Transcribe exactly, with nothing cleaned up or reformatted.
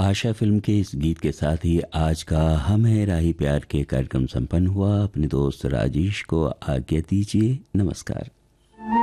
आशा film के इस गीत के साथ ही आज का हम है राही प्यार के कार्यक्रम संपन्न हुआ। अपने दोस्त राजेश को आज्ञा दीजिए। नमस्कार।